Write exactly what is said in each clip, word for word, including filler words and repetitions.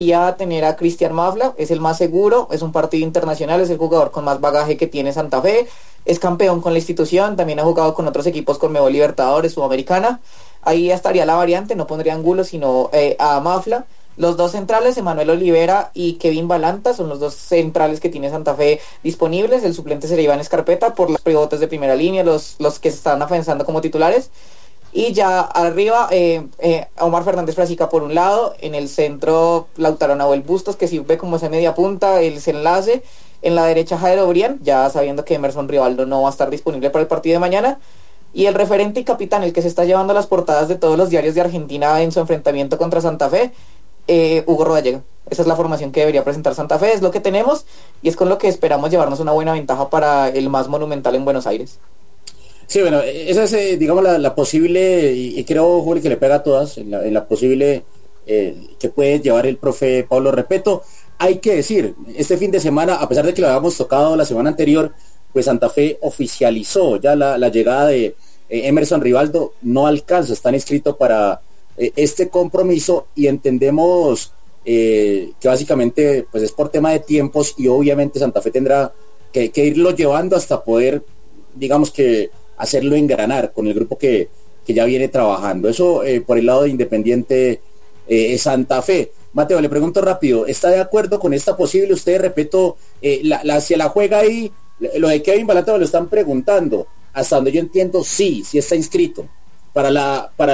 a tener a Cristian Mafla, es el más seguro, es un partido internacional, es el jugador con más bagaje que tiene Santa Fe, es campeón con la institución, también ha jugado con otros equipos con Conmebol Libertadores, Sudamericana. Ahí estaría la variante, no pondría Angulo, sino eh, a Mafla. Los dos centrales, Emanuel Olivera y Kevin Balanta, son los dos centrales que tiene Santa Fe disponibles. El suplente sería Iván Escarpeta por los pivotes de primera línea, los, los que se están afianzando como titulares. Y ya arriba, eh, eh, Omar Fernández Frasica por un lado, en el centro Lautaro Nahuel Bustos, que sirve como esa media punta, el enlace. En la derecha Jader Obrián, ya sabiendo que Emerson Rivaldo no va a estar disponible para el partido de mañana. Y el referente y capitán, el que se está llevando las portadas de todos los diarios de Argentina en su enfrentamiento contra Santa Fe, eh, Hugo Rodallega. Esa es la formación que debería presentar Santa Fe, es lo que tenemos y es con lo que esperamos llevarnos una buena ventaja para el más monumental en Buenos Aires. Sí, bueno, esa es, eh, digamos, la, la posible, y, y creo, Juli, que le pega a todas, en la, en la posible eh, que puede llevar el profe Pablo Repeto. Hay que decir, este fin de semana, a pesar de que lo habíamos tocado la semana anterior, pues Santa Fe oficializó ya la, la llegada de eh, Emerson Rivaldo, no alcanza, están inscritos para eh, este compromiso y entendemos eh, que básicamente pues es por tema de tiempos y obviamente Santa Fe tendrá que, que irlo llevando hasta poder, digamos que, hacerlo engranar con el grupo que, que ya viene trabajando. Eso eh, por el lado de Independiente eh, Santa Fe. Mateo, le pregunto rápido, ¿está de acuerdo con esta posible? Usted, repito, eh, la, la, si la juega ahí, lo de Kevin Balanta me lo están preguntando. Hasta donde yo entiendo, sí, sí está inscrito. Para la, para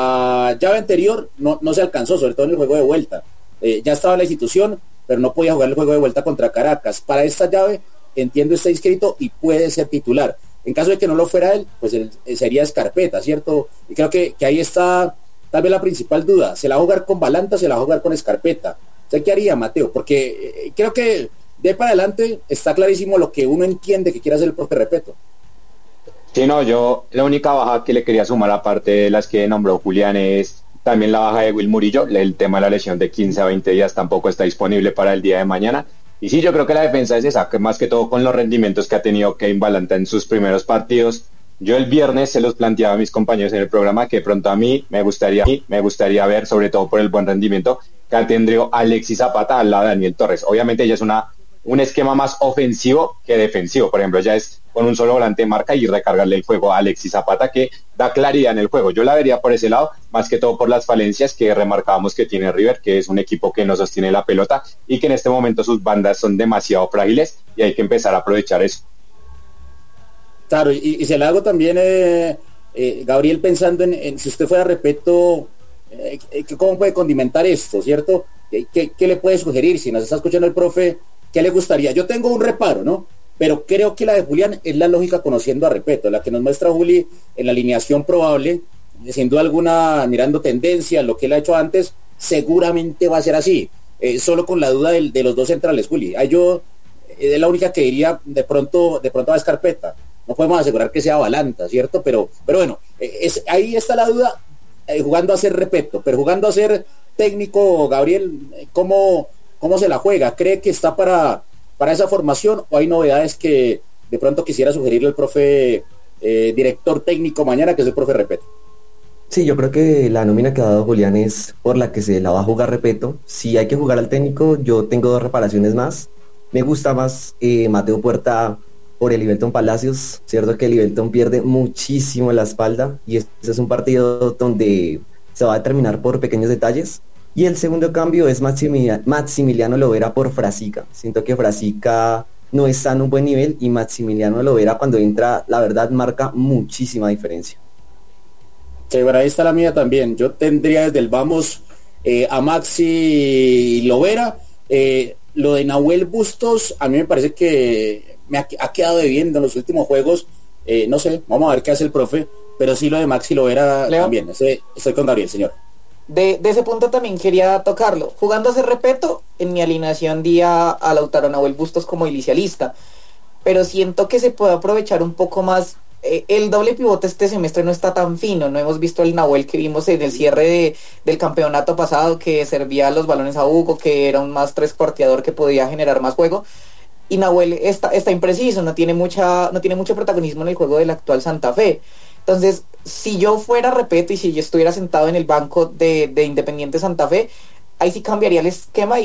la llave anterior no, no se alcanzó, sobre todo en el juego de vuelta. Eh, ya estaba en la institución, pero no podía jugar el juego de vuelta contra Caracas. Para esta llave, entiendo, está inscrito y puede ser titular. En caso de que no lo fuera él, pues él, él sería Escarpeta, ¿cierto? Y creo que, que ahí está tal vez la principal duda. ¿Se la va a jugar con Balanta, se la va a jugar con Escarpeta? ¿Usted qué haría, Mateo? Porque eh, creo que de ahí para adelante está clarísimo lo que uno entiende que quiere hacer el profe Repeto. Sí, no, yo la única baja que le quería sumar, aparte de las que nombró Julián, es también la baja de Will Murillo. El tema de la lesión de quince a veinte días tampoco está disponible para el día de mañana. Y sí, yo creo que la defensa es esa, que más que todo con los rendimientos que ha tenido Kevin Balanta en sus primeros partidos. Yo el viernes se los planteaba a mis compañeros en el programa que pronto a mí me gustaría, me gustaría ver, sobre todo por el buen rendimiento, que ha tenido Alexis Zapata al lado de Daniel Torres. Obviamente ella es una un esquema más ofensivo que defensivo. Por ejemplo, ya es con un solo volante de marca y recargarle el juego a Alexis Zapata, que da claridad en el juego. Yo la vería por ese lado, más que todo por las falencias que remarcábamos que tiene River, que es un equipo que no sostiene la pelota y que en este momento sus bandas son demasiado frágiles y hay que empezar a aprovechar eso. Claro, y, y se la hago también, eh, eh, Gabriel, pensando en, en si usted fuera Repeto, eh, ¿cómo puede condimentar esto, cierto? ¿Qué, qué, qué le puede sugerir? Si nos está escuchando el profe, ¿qué le gustaría? Yo tengo un reparo, ¿no? Pero creo que la de Julián es la lógica conociendo a Repeto, la que nos muestra Juli en la alineación probable, sin duda alguna, mirando tendencia, lo que él ha hecho antes, seguramente va a ser así, eh, solo con la duda de, de los dos centrales, Juli. Ahí yo, eh, es la única que diría, de pronto, de pronto va a Escarpeta. No podemos asegurar que sea Balanta, ¿cierto? Pero, pero bueno, eh, es, ahí está la duda, eh, jugando a ser Repeto, pero jugando a ser técnico, Gabriel, ¿cómo, cómo se la juega? ¿Cree que está para... para esa formación o hay novedades que de pronto quisiera sugerirle el profe eh, director técnico mañana, que es el profe Repeto? Sí, yo creo que la nómina que ha dado Julián es por la que se la va a jugar Repeto. Si hay que jugar al técnico, yo tengo dos reparaciones más. Me gusta más eh, Mateo Puerta por el Ibelton Palacios, cierto que el Ibelton pierde muchísimo la espalda y este es un partido donde se va a determinar por pequeños detalles. Y el segundo cambio es Maximiliano, Maximiliano Lovera por Frasica. Siento que Frasica no está en un buen nivel y Maximiliano Lovera cuando entra, la verdad, marca muchísima diferencia. Sí, bueno, ahí está la mía también. Yo tendría desde el vamos eh, a Maxi Lovera. Eh, lo de Nahuel Bustos, a mí me parece que me ha, ha quedado debiendo en los últimos juegos. Eh, no sé, vamos a ver qué hace el profe. Pero sí lo de Maxi Lovera Leo. También. Ese, estoy con Gabriel, señor. De, de ese punto también quería tocarlo. Jugando a ser Repeto, en mi alineación di a, a Lautaro Nahuel Bustos como inicialista, pero siento que se puede aprovechar un poco más. Eh, el doble pivote este semestre no está tan fino. No hemos visto el Nahuel que vimos en el cierre de, del campeonato pasado, que servía los balones a Hugo, que era un más tres cuarteador que podía generar más juego. Y Nahuel está, está impreciso, no tiene mucha, no tiene mucho protagonismo en el juego del actual Santa Fe. Entonces, si yo fuera Repeto y si yo estuviera sentado en el banco de, de Independiente Santa Fe, ahí sí cambiaría el esquema